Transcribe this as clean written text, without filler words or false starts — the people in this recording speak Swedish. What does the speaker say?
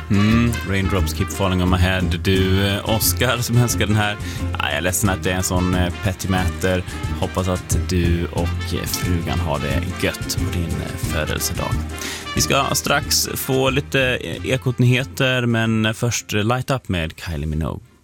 Raindrops keep falling on my head. Du, Oscar som önskar den här. Jag är ledsen att det är en sån pettimäter. Hoppas att du och frugan har det gött på din födelsedag. Vi ska strax få lite ekotnyheter, men först Light Up med Kylie Minogue.